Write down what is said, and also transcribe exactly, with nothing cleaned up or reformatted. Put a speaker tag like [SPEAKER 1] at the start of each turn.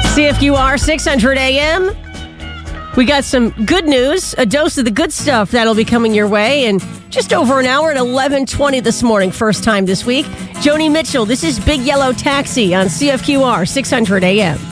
[SPEAKER 1] C F Q R six hundred A M. We got some good news, a dose of the good stuff that'll be coming your way in just over an hour at eleven twenty this morning, first time this week. Joni Mitchell, this is Big Yellow Taxi on C F Q R six hundred A M.